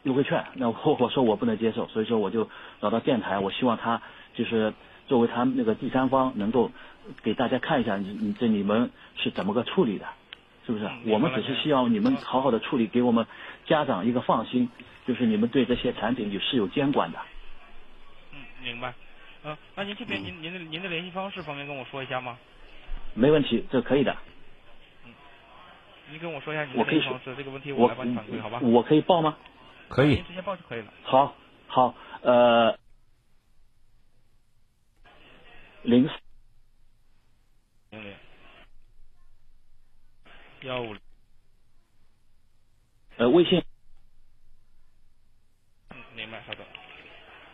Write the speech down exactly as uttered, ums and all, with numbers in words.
优惠券，那我我说我不能接受，所以说我就找到电台，我希望他就是作为他那个第三方，能够给大家看一下你你这你们是怎么个处理的，是不是？ 嗯、 我们只是希望你们好好的处理，给我们家长一个放心，就是你们对这些产品也是有监管的。 嗯，明白。嗯、呃，那您这边您您的您的联系方式方便跟我说一下吗？ 没问题，这可以的。 嗯，您跟我说一下您的我可以联系方式，这个问题我来帮你反馈，好吧？ 我可以报吗？ 可以。 您直接报就可以了。 好，好，呃，零四零零幺五， 呃，微信